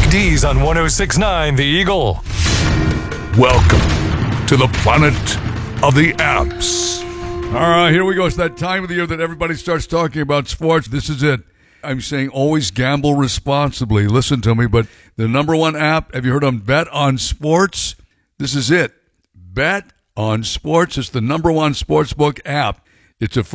Weekdays on 106.9 The Eagle. Welcome to the planet of the apps. All right, here we go. It's that time of the year that everybody starts talking about sports. This is it. I'm saying always gamble responsibly. Listen to me, but the number one app, have you heard of Bet on Sports? This is it. Bet on Sports. It's the number one sportsbook app. It's a